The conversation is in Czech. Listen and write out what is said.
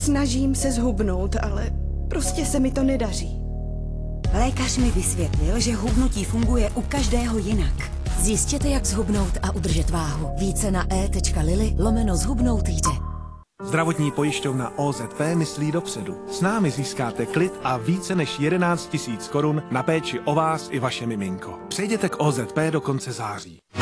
Snažím se zhubnout, ale prostě se mi to nedaří. Lékař mi vysvětlil, že hubnutí funguje u každého jinak. Zjistěte, jak zhubnout a udržet váhu. Více na e.lily/zhubnout jde. Zdravotní pojišťovna OZP myslí dopředu. S námi získáte klid a více než 11 000 korun na péči o vás i vaše miminko. Přejděte k OZP do konce září.